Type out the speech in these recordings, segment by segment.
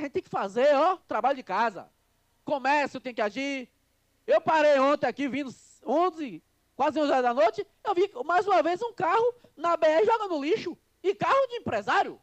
gente tem que fazer, ó, trabalho de casa. Comércio tem que agir. Eu parei ontem aqui, vindo 11, quase 11 horas da noite, eu vi mais uma vez um carro na BR jogando lixo. E carro de empresário.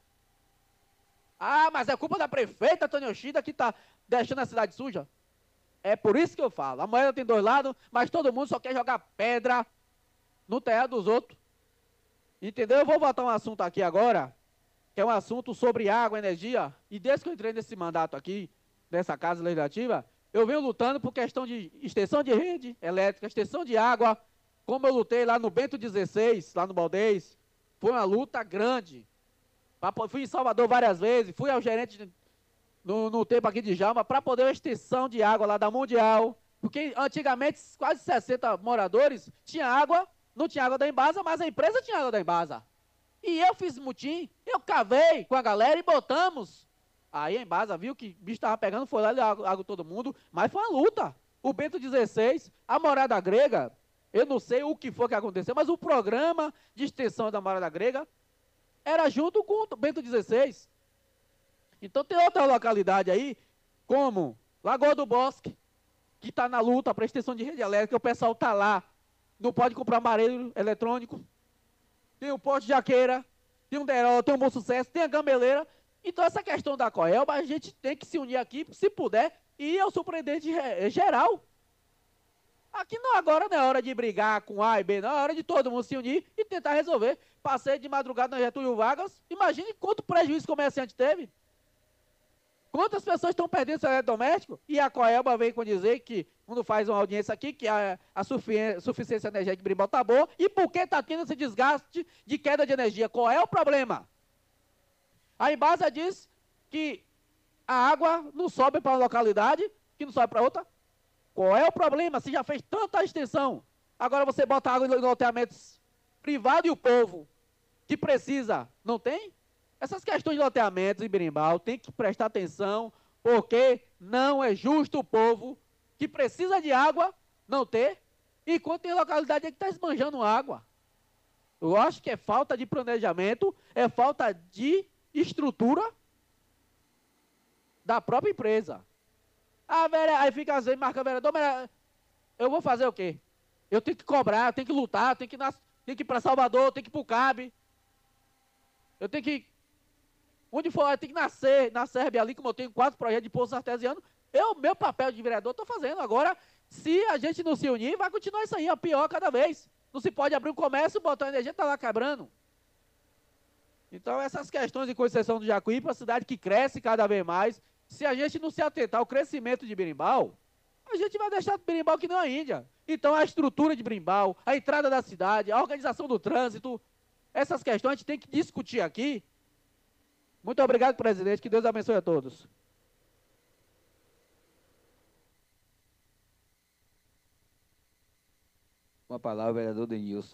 Ah, mas é culpa da prefeita Tônia Yoshida que está deixando a cidade suja. É por isso que eu falo. A moeda tem dois lados, mas todo mundo só quer jogar pedra no terreno dos outros. Entendeu? Eu vou botar um assunto aqui agora, que é um assunto sobre água, energia. E desde que eu entrei nesse mandato aqui, nessa Casa Legislativa, eu venho lutando por questão de extensão de rede elétrica, extensão de água, como eu lutei lá no Bento XVI, lá no Baldez. Foi uma luta grande. Fui em Salvador várias vezes, fui ao gerente no tempo aqui de Jalma para poder uma extensão de água lá da Mundial. Porque antigamente quase 60 moradores tinha água, não tinha água da Embasa, mas a empresa tinha água da Embasa. E eu fiz mutim, eu cavei com a galera e botamos. Aí a Embasa viu que o bicho estava pegando, foi lá e água todo mundo, mas foi uma luta. O Bento XVI, a Morada Grega, eu não sei o que foi que aconteceu, mas o programa de extensão da Morada Grega era junto com o Bento XVI. Então tem outra localidade aí, como Lagoa do Bosque, que está na luta para extensão de rede elétrica, o pessoal está lá, não pode comprar aparelho eletrônico. Tem o Porto de Jaqueira, tem o Derol, tem o Bom Sucesso, tem a Gambeleira. Então essa questão da Coelba, a gente tem que se unir aqui, se puder, e ir ao surpreendente geral. Aqui não, agora não é hora de brigar com A e B, não, é hora de todo mundo se unir e tentar resolver. Passei de madrugada na Getúlio Vargas, imagine quanto prejuízo o comerciante teve. Quantas pessoas estão perdendo seu eletrodoméstico? E a Coelba vem com dizer que, quando faz uma audiência aqui, que a suficiência energética de Birimbau está boa, e por que está tendo esse desgaste de queda de energia? Qual é o problema? A Embasa diz que a água não sobe para uma localidade, que não sobe para outra. Qual é o problema? Se já fez tanta extensão, agora você bota água em loteamentos privados e o povo que precisa, não tem? Essas questões de loteamentos em Birimbau tem que prestar atenção, porque não é justo o povo que precisa de água não ter, enquanto tem localidade que está esbanjando água. Eu acho que é falta de planejamento, é falta de estrutura da própria empresa. Aí fica às vezes marca vereador, mas eu vou fazer o quê? Eu tenho que cobrar, eu tenho que lutar, eu tenho que ir para Salvador, eu tenho que ir para o CAB. Eu tenho que, onde for, eu tenho que nascer na Sérvia ali, como eu tenho 4 projetos de poços artesianos, meu papel de vereador estou fazendo. Agora, se a gente não se unir, vai continuar isso aí, ó, pior cada vez. Não se pode abrir um comércio, botar energia, está lá quebrando. Então, essas questões de concessão do Jacuípe, a cidade que cresce cada vez mais, se a gente não se atentar ao crescimento de Birimbau, a gente vai deixar Birimbau que não é a Índia. Então, a estrutura de Birimbau, a entrada da cidade, a organização do trânsito, essas questões a gente tem que discutir aqui. Muito obrigado, presidente. Que Deus abençoe a todos. Com a palavra, o vereador Denilson.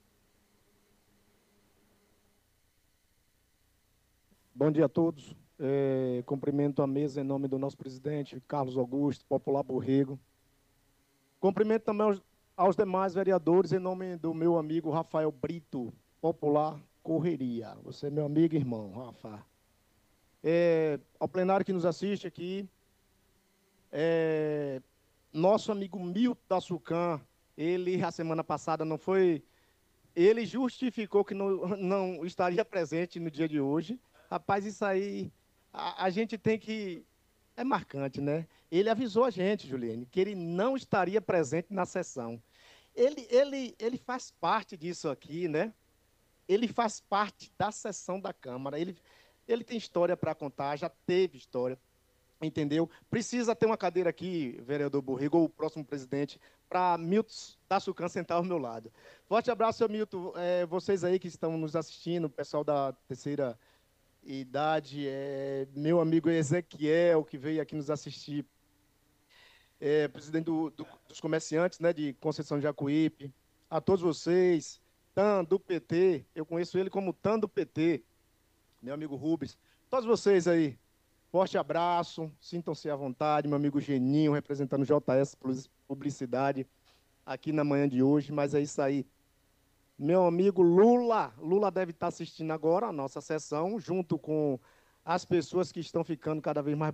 Bom dia a todos. Cumprimento a mesa em nome do nosso presidente, Carlos Augusto, Popular Borrego. Cumprimento também aos demais vereadores em nome do meu amigo Rafael Brito, Popular Correria. Você é meu amigo e irmão, Rafa. Ao plenário que nos assiste aqui, nosso amigo Milton da Sucam, ele, a semana passada, não foi... Ele justificou que não estaria presente no dia de hoje. Rapaz, isso aí, a gente tem que... É marcante, né? Ele avisou a gente, Juliane, que ele não estaria presente na sessão. Ele faz parte disso aqui, né? Ele faz parte da sessão da Câmara. Ele tem história para contar, já teve história, entendeu? Precisa ter uma cadeira aqui, vereador Borrego, ou o próximo presidente, para Milton da Sucam sentar ao meu lado. Forte abraço, seu Milton. Vocês aí que estão nos assistindo, o pessoal da terceira idade, meu amigo Ezequiel, que veio aqui nos assistir, presidente dos comerciantes, né, de Conceição de Jacuípe, a todos vocês, Tan do PT, eu conheço ele como Tan do PT, meu amigo Rubens, todos vocês aí, forte abraço, sintam-se à vontade, meu amigo Geninho, representando o JS Publicidade, aqui na manhã de hoje, mas é isso aí. Meu amigo Lula deve estar assistindo agora a nossa sessão, junto com as pessoas que estão ficando cada vez mais